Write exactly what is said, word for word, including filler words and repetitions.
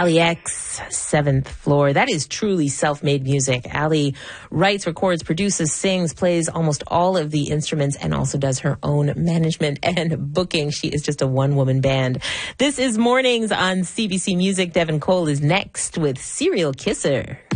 Allie X, Seventh Floor. That is truly self-made music. Allie writes, records, produces, sings, plays almost all of the instruments, and also does her own management and booking. She is just a one-woman band. This is Mornings on C B C Music. Devin Cole is next with Serial Kisser.